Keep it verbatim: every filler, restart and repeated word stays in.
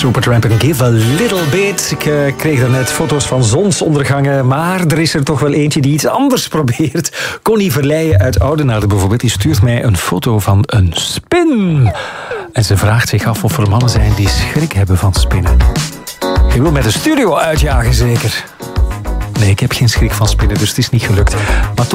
Supertramp en Give a Little Bit. Ik uh, kreeg daarnet foto's van zonsondergangen, maar er is er toch wel eentje die iets anders probeert. Connie Verleijen uit Oudenaarde bijvoorbeeld, die stuurt mij een foto van een spin. En ze vraagt zich af of er mannen zijn die schrik hebben van spinnen. Je wil mij de studio uitjagen zeker? Nee, ik heb geen schrik van spinnen, dus het is niet gelukt. Maar